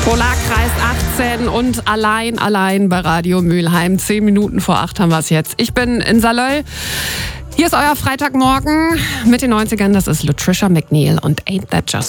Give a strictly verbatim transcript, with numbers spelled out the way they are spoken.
Polarkreis achtzehn und allein, allein bei Radio Mülheim. Zehn Minuten vor acht haben wir es jetzt. Ich bin in Saarlouis. Hier ist euer Freitagmorgen mit den neunzigern. Das ist Latricia McNeil und Ain't That Just